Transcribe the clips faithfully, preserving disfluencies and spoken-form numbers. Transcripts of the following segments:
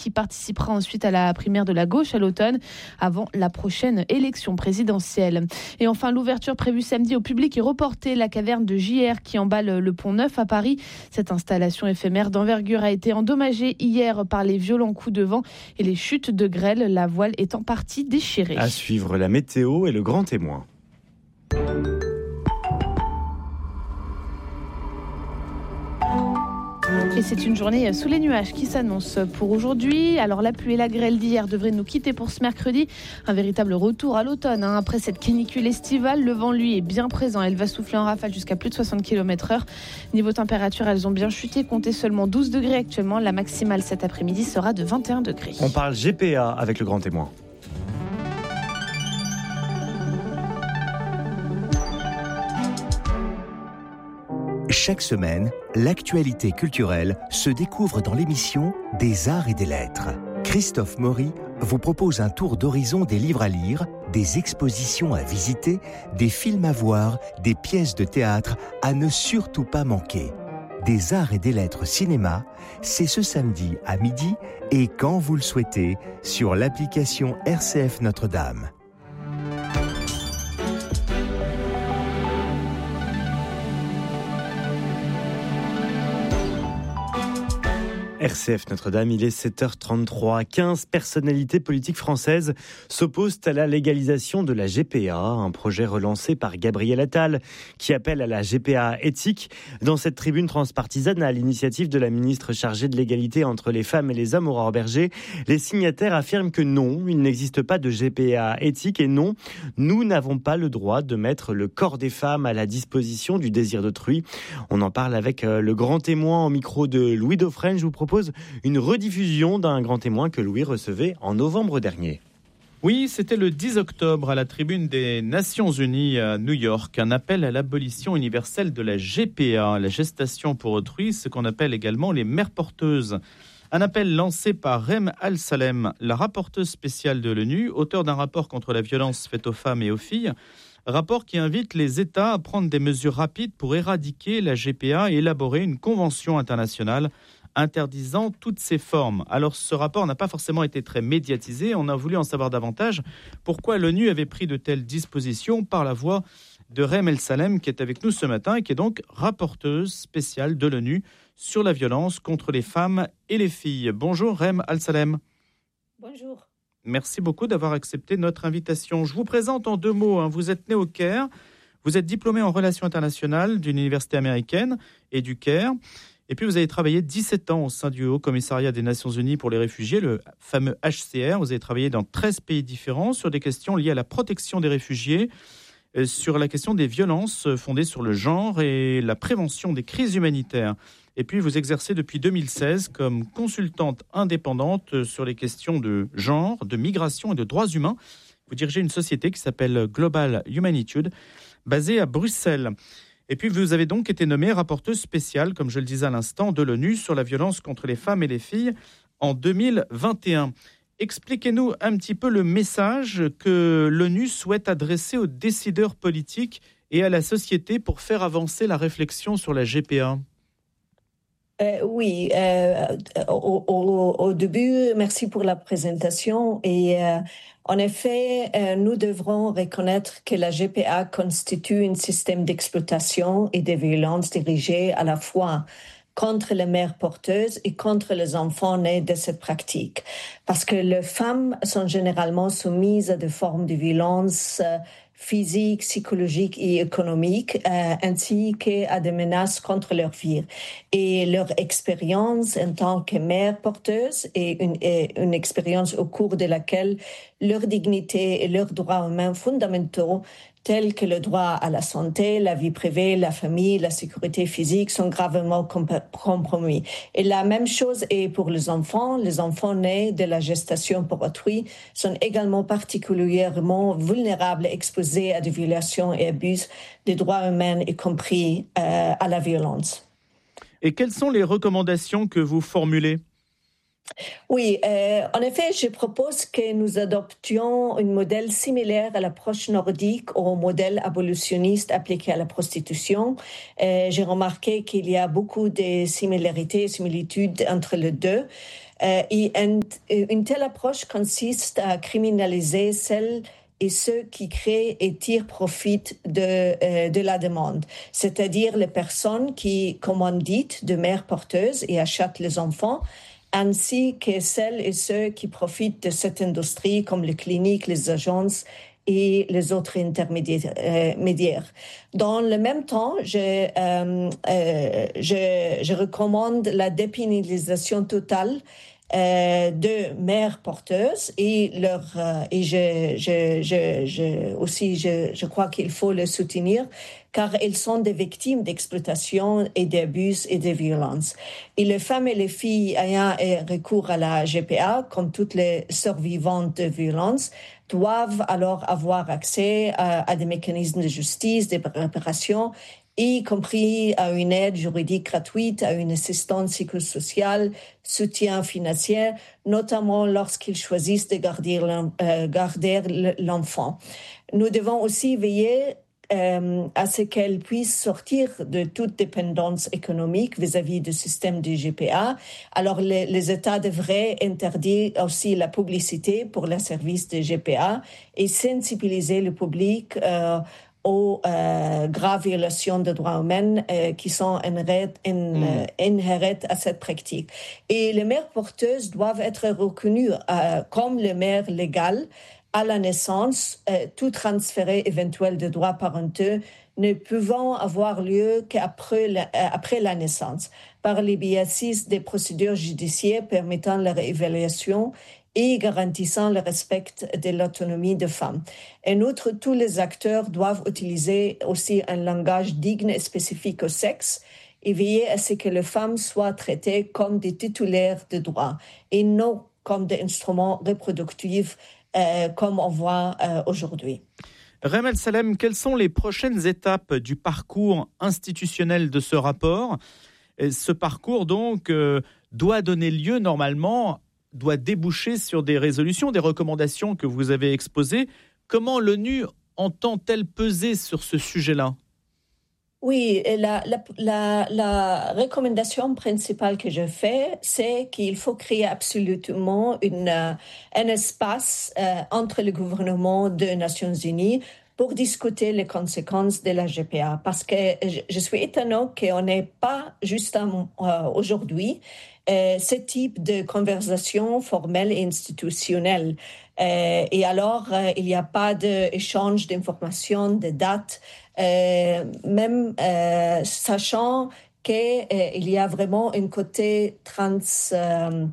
qui participera ensuite à la primaire de la gauche à l'automne, avant la prochaine élection présidentielle. Et enfin, l'ouverture prévue samedi au public est reportée. La caverne de J R qui emballe le Pont Neuf à Paris. Cette installation éphémère d'envergure a été endommagée hier par les violents coups de vent et les chutes de grêle, la voile est en partie déchirée. À suivre la météo et le grand témoin. Et c'est une journée sous les nuages qui s'annonce pour aujourd'hui. Alors la pluie et la grêle d'hier devraient nous quitter pour ce mercredi. Un véritable retour à l'automne. Hein. Après cette canicule estivale, le vent lui est bien présent. Elle va souffler en rafale jusqu'à plus de soixante kilomètres heure. Niveau température, elles ont bien chuté. Comptez seulement douze degrés actuellement. La maximale cet après-midi sera de vingt et un degrés. On parle G P A avec le grand témoin. Chaque semaine, l'actualité culturelle se découvre dans l'émission Des Arts et des Lettres. Christophe Maury vous propose un tour d'horizon des livres à lire, des expositions à visiter, des films à voir, des pièces de théâtre à ne surtout pas manquer. Des Arts et des Lettres cinéma, c'est ce samedi à midi et quand vous le souhaitez sur l'application R C F Notre-Dame. R C F Notre-Dame, il est sept heures trente-trois. quinze personnalités politiques françaises s'opposent à la légalisation de la G P A, un projet relancé par Gabriel Attal qui appelle à la G P A éthique. Dans cette tribune transpartisane à l'initiative de la ministre chargée de l'égalité entre les femmes et les hommes, Aurore Bergé, les signataires affirment que non, il n'existe pas de G P A éthique et non, nous n'avons pas le droit de mettre le corps des femmes à la disposition du désir d'autrui. On en parle avec le grand témoin au micro de Louis Dauphren. Je vous propose une rediffusion d'un grand témoin que Louis recevait en novembre dernier. Oui, c'était le dix octobre à la tribune des Nations Unies à New York, un appel à l'abolition universelle de la G P A, la gestation pour autrui, ce qu'on appelle également les mères porteuses. Un appel lancé par Rem Al-Salem, la rapporteuse spéciale de l'ONU, auteur d'un rapport contre la violence faite aux femmes et aux filles, rapport qui invite les États à prendre des mesures rapides pour éradiquer la G P A et élaborer une convention internationale interdisant toutes ces formes. Alors ce rapport n'a pas forcément été très médiatisé, on a voulu en savoir davantage. Pourquoi l'ONU avait pris de telles dispositions par la voix de Rem El-Salem qui est avec nous ce matin et qui est donc rapporteuse spéciale de l'ONU sur la violence contre les femmes et les filles. Bonjour Rem El-Salem. Bonjour. Merci beaucoup d'avoir accepté notre invitation. Je vous présente en deux mots, hein. Vous êtes né au Caire, vous êtes diplômé en relations internationales d'une université américaine et du Caire. Et puis, vous avez travaillé dix-sept ans au sein du Haut Commissariat des Nations Unies pour les réfugiés, le fameux H C R. Vous avez travaillé dans treize pays différents sur des questions liées à la protection des réfugiés, sur la question des violences fondées sur le genre et la prévention des crises humanitaires. Et puis, vous exercez depuis deux mille seize comme consultante indépendante sur les questions de genre, de migration et de droits humains. Vous dirigez une société qui s'appelle Global Humanitude, basée à Bruxelles. Et puis, vous avez donc été nommée rapporteuse spéciale, comme je le disais à l'instant, de l'ONU sur la violence contre les femmes et les filles en deux mille vingt et un. Expliquez-nous un petit peu le message que l'ONU souhaite adresser aux décideurs politiques et à la société pour faire avancer la réflexion sur la G P A. Euh, oui, euh, au, au, au début, merci pour la présentation. Et euh, en effet, euh, nous devrons reconnaître que la G P A constitue un système d'exploitation et de violence dirigée à la fois contre les mères porteuses et contre les enfants nés de cette pratique. Parce que les femmes sont généralement soumises à des formes de violence euh, physique, psychologique et économique, euh, ainsi qu'à des menaces contre leur vie. Et leur expérience en tant que mère porteuse est une, est une expérience au cours de laquelle leur dignité et leurs droits humains fondamentaux tels que le droit à la santé, la vie privée, la famille, la sécurité physique sont gravement compromis. Et la même chose est pour les enfants. Les enfants nés de la gestation pour autrui sont également particulièrement vulnérables, exposés à des violations et abus des droits humains, y compris euh, à la violence. Et quelles sont les recommandations que vous formulez ? Oui, euh, en effet, je propose que nous adoptions un modèle similaire à l'approche nordique au modèle abolitionniste appliqué à la prostitution. Euh, j'ai remarqué qu'il y a beaucoup de similarités et similitudes entre les deux. Euh, et un, une telle approche consiste à criminaliser celles et ceux qui créent et tirent profit de, euh, de la demande, c'est-à-dire les personnes qui commanditent de mères porteuses et achètent les enfants, ainsi que celles et ceux qui profitent de cette industrie, comme les cliniques, les agences et les autres intermédiaires. Dans le même temps, je, euh, euh, je, je recommande la dépénalisation totale Euh, de mères porteuses et leur euh, et je, je, je, je aussi je, je crois qu'il faut les soutenir car elles sont des victimes d'exploitation et d'abus et de violence. Et les femmes et les filles ayant recours à la G P A, comme toutes les survivantes de violence, doivent alors avoir accès à, à des mécanismes de justice, de réparation, y compris à une aide juridique gratuite, à une assistance psychosociale, soutien financier, notamment lorsqu'ils choisissent de garder, euh, garder l'enfant. Nous devons aussi veiller euh, à ce qu'elles puissent sortir de toute dépendance économique vis-à-vis du système du G P A. Alors, les, les États devraient interdire aussi la publicité pour les services de G P A et sensibiliser le public euh, aux euh, graves violations de droits humains euh, qui sont inhérentes mmh. à cette pratique. Et les mères porteuses doivent être reconnues euh, comme les mères légales à la naissance, euh, tout transfert éventuel de droits parentaux ne pouvant avoir lieu qu'après la, euh, après la naissance, par les biais des procédures judiciaires permettant leur évaluation et garantissant le respect de l'autonomie des femmes. En outre, tous les acteurs doivent utiliser aussi un langage digne et spécifique au sexe et veiller à ce que les femmes soient traitées comme des titulaires de droits et non comme des instruments reproductifs euh, comme on voit euh, aujourd'hui. Reham El-Salem, quelles sont les prochaines étapes du parcours institutionnel de ce rapport ? Et ce parcours, donc, euh, doit donner lieu, normalement, doit déboucher sur des résolutions, des recommandations que vous avez exposées. Comment l'ONU entend-elle peser sur ce sujet-là ? Oui, la, la, la, la recommandation principale que je fais, c'est qu'il faut créer absolument une, un espace euh, entre le gouvernement des Nations Unies pour discuter les conséquences de la G P A. Parce que je, je suis étonnée qu'on n'ait pas justement euh, aujourd'hui euh, ce type de conversation formelle et institutionnelle. Euh, et alors, euh, il n'y a pas d'échange d'informations, de dates, euh, même euh, sachant qu'il euh, y a vraiment un côté trans, euh,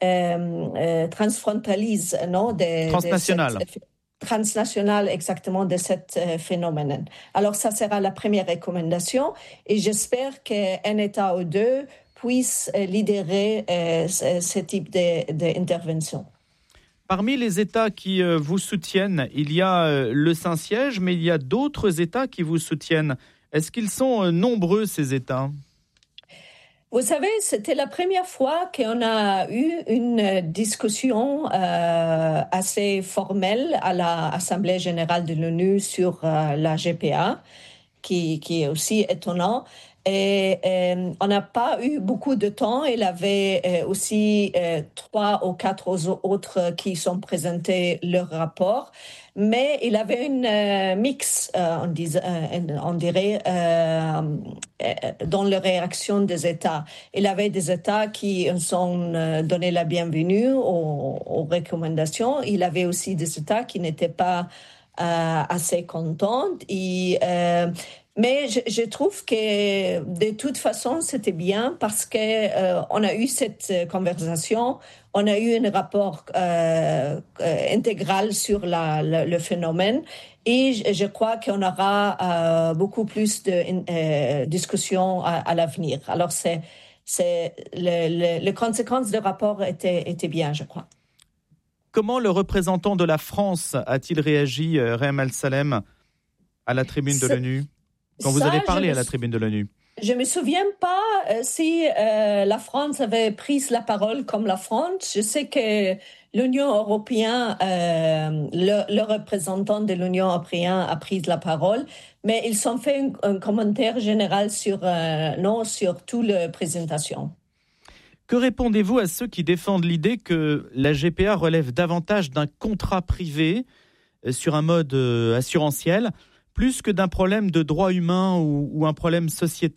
euh, transfrontalise, non, de, transnational. De cette, transnational exactement de cet euh, phénomène. Alors, ça sera la première recommandation et j'espère qu'un État ou deux puisse euh, lidérer euh, ce, ce type d'intervention. Parmi les États qui euh, vous soutiennent, il y a euh, le Saint-Siège, mais il y a d'autres États qui vous soutiennent. Est-ce qu'ils sont euh, nombreux, ces États ? Vous savez, c'était la première fois qu'on a eu une discussion euh, assez formelle à l'Assemblée générale de l'ONU sur euh, la G P A, qui, qui est aussi étonnant. Et euh, on n'a pas eu beaucoup de temps. Il y avait euh, aussi euh, trois ou quatre autres qui sont présentés leur rapport. Mais il avait une euh, mix, euh, on, dis, euh, on dirait, euh, euh, dans la réaction des États. Il avait des États qui ont euh, donné la bienvenue aux, aux recommandations. Il avait aussi des États qui n'étaient pas euh, assez contents. Et, euh, mais je, je trouve que de toute façon, c'était bien parce qu'on euh, a eu cette conversation. On a eu un rapport euh, euh, intégral sur la, la, le phénomène et je, je crois qu'on aura euh, beaucoup plus de euh, discussions à, à l'avenir. Alors, c'est, c'est le, le, les conséquences du rapport étaient, étaient bien, je crois. Comment le représentant de la France a-t-il réagi, Reham El-Salem, à la tribune de l'ONU, quand vous ça, avez parlé me... à la tribune de l'ONU? Je ne me souviens pas euh, si euh, la France avait pris la parole comme la France. Je sais que l'Union européenne, euh, le, le représentant de l'Union européenne a pris la parole, mais ils ont fait un, un commentaire général sur, euh, non, sur toute la présentation. Que répondez-vous à ceux qui défendent l'idée que la G P A relève davantage d'un contrat privé sur un mode assurantiel, plus que d'un problème de droit humain ou, ou un problème sociétal ?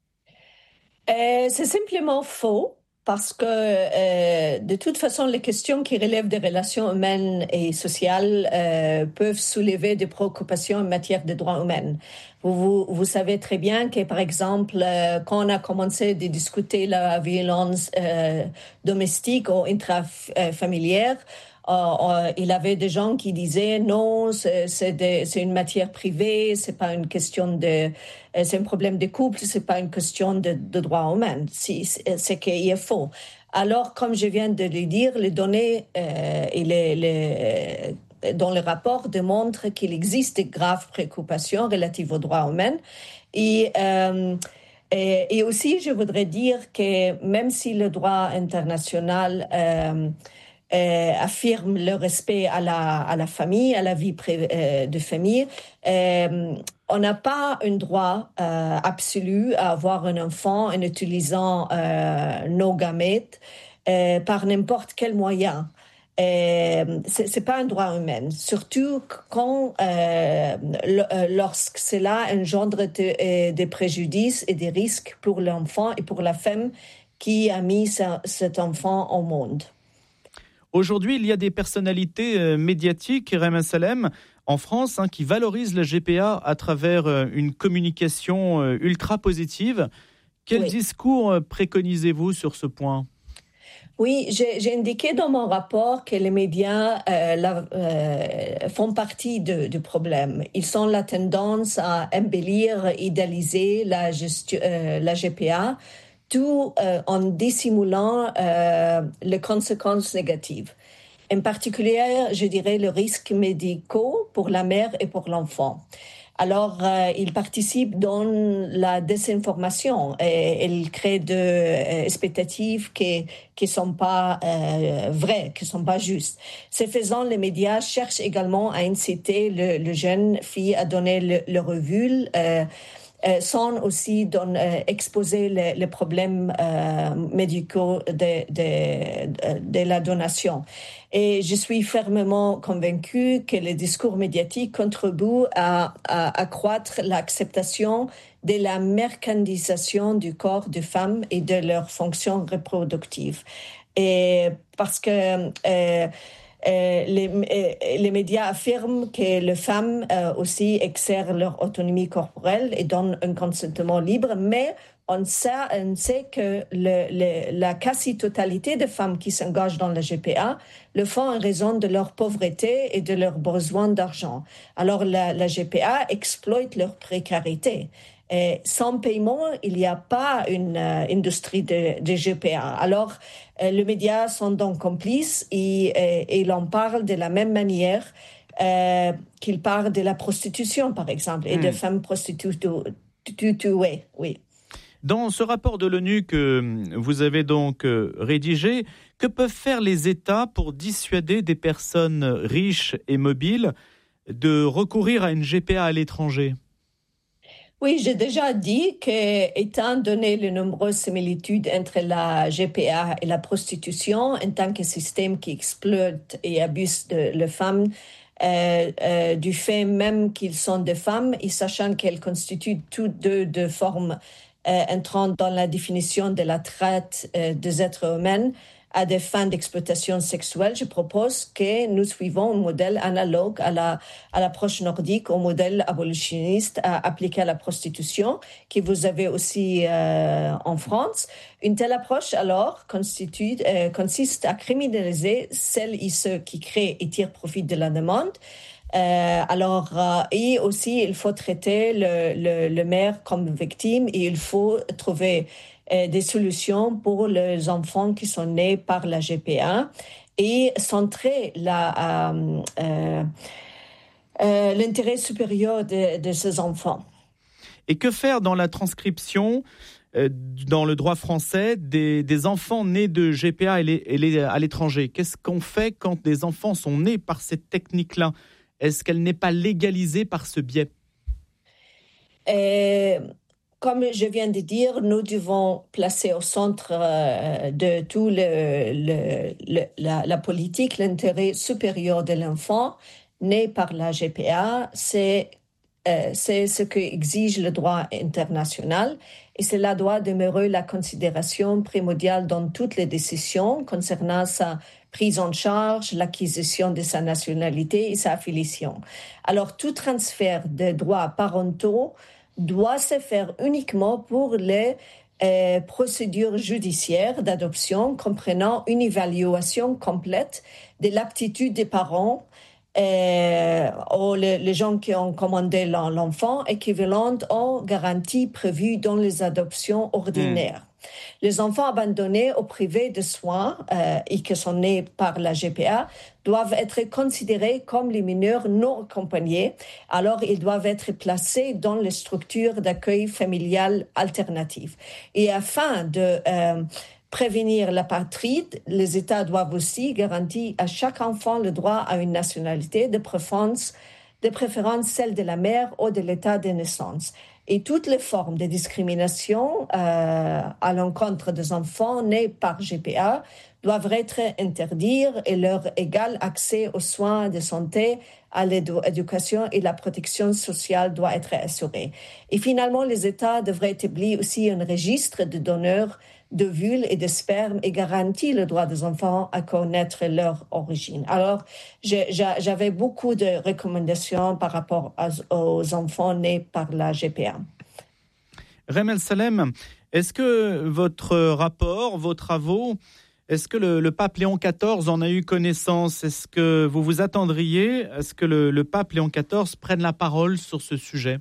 euh, C'est simplement faux. Parce que, euh, de toute façon, les questions qui relèvent des relations humaines et sociales euh, peuvent soulever des préoccupations en matière de droits humains. Vous, vous, vous savez très bien que, par exemple, euh, quand on a commencé de discuter la violence euh, domestique ou intrafamilière, Euh, euh, il y avait des gens qui disaient non, c'est, c'est, de, c'est une matière privée, c'est pas une question de, euh, c'est un problème de couple, c'est pas une question de, de droits humains. C'est, c'est, c'est qu'il est faux. Alors, comme je viens de le dire, les données euh, et les, les, dans le rapport démontrent qu'il existe de graves préoccupations relatives aux droits humains. Et euh, et, et aussi, je voudrais dire que même si le droit international euh, Euh, affirme le respect à la, à la famille, à la vie pré, euh, de famille. Euh, on n'a pas un droit euh, absolu à avoir un enfant en utilisant euh, nos gamètes euh, par n'importe quel moyen. Euh, c'est, c'est pas un droit humain, surtout quand euh, lorsque cela engendre des de préjudices et des risques pour l'enfant et pour la femme qui a mis sa, cet enfant au monde. Aujourd'hui, il y a des personnalités euh, médiatiques, Rehma Salem, en France, hein, qui valorisent la G P A à travers euh, une communication euh, ultra positive. Quel oui. discours euh, préconisez-vous sur ce point ? Oui, j'ai, j'ai indiqué dans mon rapport que les médias euh, la, euh, font partie de, du problème. Ils ont la tendance à embellir, idéaliser la, gestion, euh, la G P A, tout euh, en dissimulant euh, les conséquences négatives. En particulier, je dirais, le risque médicaux pour la mère et pour l'enfant. Alors, euh, ils participent dans la désinformation et ils créent des euh, expectatives qui qui sont pas euh, vraies, qui sont pas justes. Ce faisant, les médias cherchent également à inciter le, le jeune fille à donner le, le recul, euh, Euh, sans aussi don, euh, exposer les, les problèmes euh, médicaux de, de, de, de la donation. Et je suis fermement convaincue que les discours médiatiques contribuent à, à accroître l'acceptation de la mercantilisation du corps des femmes et de leurs fonctions reproductives. Et parce que euh, Euh, les, euh, les médias affirment que les femmes euh, aussi exercent leur autonomie corporelle et donnent un consentement libre, mais on sait, on sait que le, le, la quasi-totalité des femmes qui s'engagent dans la G P A le font en raison de leur pauvreté et de leurs besoins d'argent. Alors la, la G P A exploite leur précarité. Et sans paiement, il n'y a pas une euh, industrie de, de G P A. Alors, euh, les médias sont donc complices et, et, et l'on parle de la même manière euh, qu'ils parlent de la prostitution, par exemple, et mmh. de femmes prostituées. Oui. Dans ce rapport de l'ONU que vous avez donc rédigé, que peuvent faire les États pour dissuader des personnes riches et mobiles de recourir à une G P A à l'étranger ? Oui, j'ai déjà dit que, étant donné les nombreuses similitudes entre la G P A et la prostitution, en tant que système qui exploite et abuse de les femmes, euh, euh, du fait même qu'ils sont des femmes, et sachant qu'elles constituent toutes deux de formes euh, entrant dans la définition de la traite euh, des êtres humains à des fins d'exploitation sexuelle, je propose que nous suivons un modèle analogue à, la, à l'approche nordique, au modèle abolitionniste à, appliqué à la prostitution, que vous avez aussi euh, en France. Une telle approche, alors, constitue, euh, consiste à criminaliser celles et ceux qui créent et tirent profit de la demande. Euh, alors, euh, et aussi, il faut traiter le, le, le maire comme victime et il faut trouver des solutions pour les enfants qui sont nés par la G P A et centrer la, euh, euh, euh, l'intérêt supérieur de, de ces enfants. Et que faire dans la transcription, euh, dans le droit français, des, des enfants nés de G P A et les, et les, à l'étranger ? Qu'est-ce qu'on fait quand des enfants sont nés par cette technique-là ? Est-ce qu'elle n'est pas légalisée par ce biais ? euh... comme je viens de dire, nous devons placer au centre euh, de tout le, le, le, la, la politique l'intérêt supérieur de l'enfant né par la G P A. C'est, euh, c'est ce qu'exige le droit international et cela doit demeurer la considération primordiale dans toutes les décisions concernant sa prise en charge, l'acquisition de sa nationalité et sa affiliation. Alors, tout transfert de droits parentaux doit se faire uniquement pour les euh, procédures judiciaires d'adoption comprenant une évaluation complète de l'aptitude des parents euh, ou les, les gens qui ont commandé l'enfant équivalente aux garanties prévues dans les adoptions ordinaires. Mmh. Les enfants abandonnés au privé de soins euh, et qui sont nés par la G P A doivent être considérés comme les mineurs non accompagnés. Alors, ils doivent être placés dans les structures d'accueil familial alternatives. Et afin de euh, prévenir l'apatride, les États doivent aussi garantir à chaque enfant le droit à une nationalité, de préférence, de préférence celle de la mère ou de l'État de naissance. Et toutes les formes de discrimination euh, à l'encontre des enfants nés par G P A doivent être interdites et leur égal accès aux soins de santé, à l'éducation et la protection sociale doit être assuré. Et finalement, les États devraient établir aussi un registre de donneurs d'ovules et de sperme et garantir le droit des enfants à connaître leur origine. Alors, j'avais beaucoup de recommandations par rapport aux enfants nés par la G P A. Rem El-Salem, est-ce que votre rapport, vos travaux, est-ce que le, le pape Léon quatorze en a eu connaissance? Est-ce que vous vous attendriez à ce que le, le pape Léon quatorze prenne la parole sur ce sujet?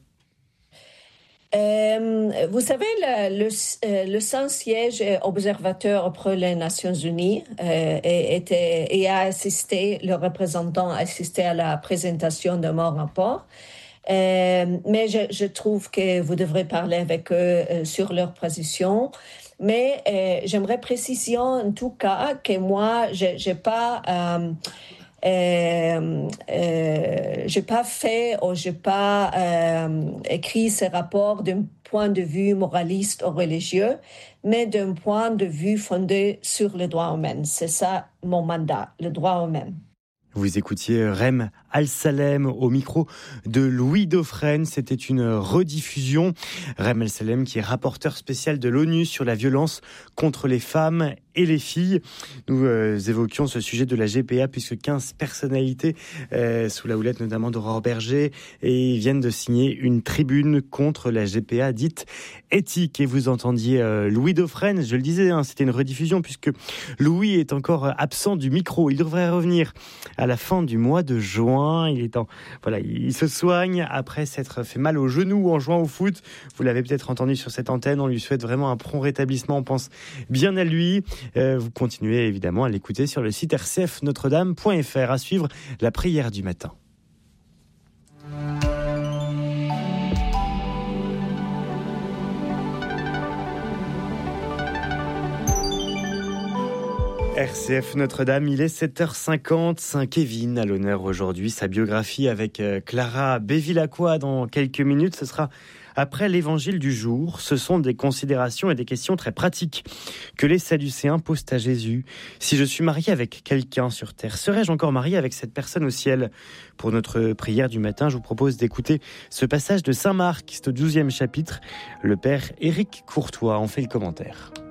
Euh, vous savez, le, le, le Saint-Siège observateur auprès des Nations Unies euh, était, et a assisté, le représentant a assisté à la présentation de mon rapport. Euh, mais je, je trouve que vous devrez parler avec eux euh, sur leur position. Mais euh, j'aimerais préciser en tout cas que moi, je n'ai pas... Euh, Euh, euh, j'ai pas fait ou j'ai pas euh, écrit ce rapport d'un point de vue moraliste ou religieux, mais d'un point de vue fondé sur le droit humain. C'est ça mon mandat, le droit humain. Vous écoutiez Rem El-Salem au micro de Louis Dauphren. C'était une rediffusion. Rem El-Salem qui est rapporteur spécial de l'ONU sur la violence contre les femmes et les filles. Nous euh, évoquions ce sujet de la G P A puisque quinze personnalités, euh, sous la houlette notamment d'Aurore Berger, et viennent de signer une tribune contre la G P A dite éthique. Et vous entendiez euh, Louis Dauphren, je le disais, hein, c'était une rediffusion puisque Louis est encore absent du micro. Il devrait revenir à la fin du mois de juin. Il est en, voilà, il se soigne après s'être fait mal au genou en jouant au foot. Vous l'avez peut-être entendu sur cette antenne. On lui souhaite vraiment un prompt rétablissement. On pense bien à lui. Euh, vous continuez évidemment à l'écouter sur le site r c f notre dame point f r. À suivre la prière du matin. R C F Notre-Dame, il est sept heures cinquante. Saint-Kévin à l'honneur aujourd'hui. Sa biographie avec Clara Bevilacqua dans quelques minutes. Ce sera après l'évangile du jour. Ce sont des considérations et des questions très pratiques que les Sadducéens posent à Jésus. Si je suis marié avec quelqu'un sur terre, serais-je encore marié avec cette personne au ciel? Pour notre prière du matin, je vous propose d'écouter ce passage de Saint Marc, c'est au douzième chapitre. Le père Éric Courtois en fait le commentaire.